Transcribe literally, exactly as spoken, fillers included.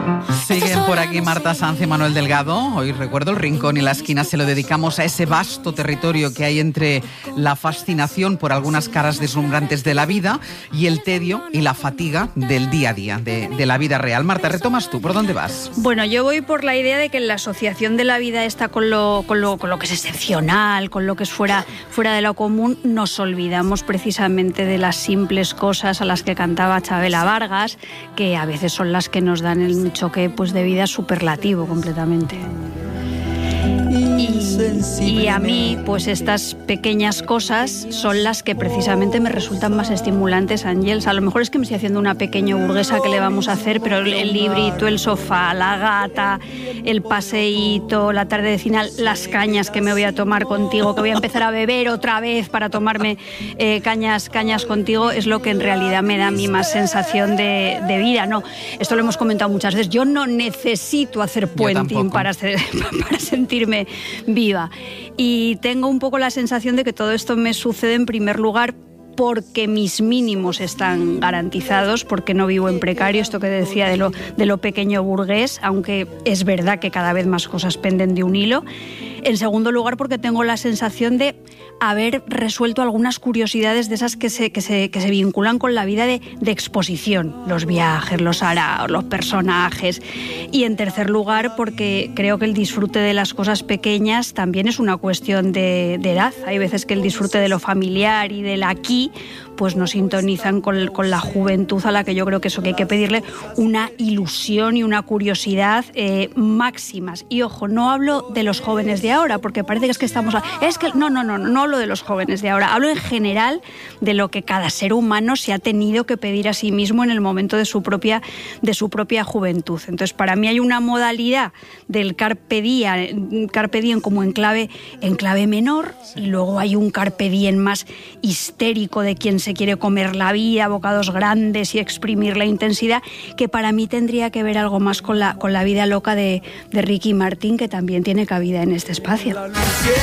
Siguen por aquí Marta Sanz y Manuel Delgado. Hoy recuerdo el rincón y la esquina se lo dedicamos a ese vasto territorio que hay entre la fascinación por algunas caras deslumbrantes de la vida y el tedio y la fatiga del día a día, de, de la vida real. Marta, retomas tú, ¿por dónde vas? Bueno, yo voy por la idea de que en la asociación de la vida esta con lo, con lo, con lo que es excepcional, con lo que es fuera, fuera de lo común, nos olvidamos precisamente de las simples cosas a las que cantaba Chabela Vargas, que a veces son las que nos dan el choque pues de vida superlativo completamente. Y, y a mí, pues estas pequeñas cosas son las que precisamente me resultan más estimulantes, Ángels. A lo mejor es que me estoy haciendo una pequeña burguesa que le vamos a hacer, pero el librito, el sofá, la gata, el paseíto, la tarde de cine, las cañas que me voy a tomar contigo, que voy a empezar a beber otra vez para tomarme eh, cañas, cañas contigo, es lo que en realidad me da a mí más sensación de, de vida. No, esto lo hemos comentado muchas veces. Yo no necesito hacer puenting para, ser, para sentirme viva. Y tengo un poco la sensación de que todo esto me sucede en primer lugar porque mis mínimos están garantizados, porque no vivo en precario, esto que decía de lo, de lo pequeño burgués, aunque es verdad que cada vez más cosas penden de un hilo. En segundo lugar, porque tengo la sensación de haber resuelto algunas curiosidades de esas que se, que se, que se vinculan con la vida de, de exposición, los viajes, los araos, los personajes. Y en tercer lugar, porque creo que el disfrute de las cosas pequeñas también es una cuestión de, de edad. Hay veces que el disfrute de lo familiar y del aquí pues no sintonizan con, con la juventud, a la que yo creo que eso que hay que pedirle una ilusión y una curiosidad eh, máximas. Y ojo, no hablo de los jóvenes de ahora, porque parece que es que estamos... A... Es que no, no, no, no hablo de los jóvenes de ahora, hablo en general de lo que cada ser humano se ha tenido que pedir a sí mismo en el momento de su propia, de su propia juventud. Entonces, para mí hay una modalidad del carpe diem, carpe diem como en clave, en clave menor, y luego hay un carpe diem más histérico de quien se quiere comer la vida, bocados grandes y exprimir la intensidad, que para mí tendría que ver algo más con la, con la vida loca de, de Ricky Martin, que también tiene cabida en este espacio.